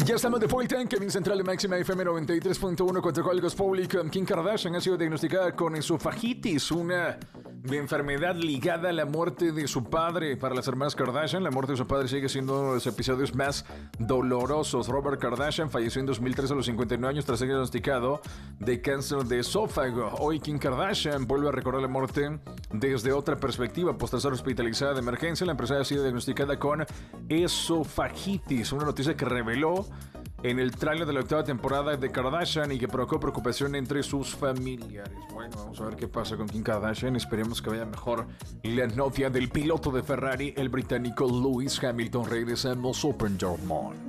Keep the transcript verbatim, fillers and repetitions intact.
Ya estamos de vuelta en Kevin Central de Máxima F M noventa y tres punto uno contra Códigos Públicos. Kim Kardashian ha sido diagnosticada con esofagitis, una enfermedad ligada a la muerte de su padre. Para las hermanas Kardashian, la muerte de su padre sigue siendo uno de los episodios más dolorosos. Robert Kardashian falleció en dos mil tres a los cincuenta y nueve años tras ser diagnosticado de cáncer de esófago. Hoy Kim Kardashian vuelve a recordar la muerte desde otra perspectiva. Tras ser hospitalizada de emergencia, la empresaria ha sido diagnosticada con esofagitis, una noticia que reveló en el tráiler de la octava temporada de Kardashian y que provocó preocupación entre sus familiares. Bueno, vamos a ver qué pasa con Kim Kardashian. Esperemos que vaya mejor la novia del piloto de Ferrari, el británico Lewis Hamilton. Regresamos Open Door Mall.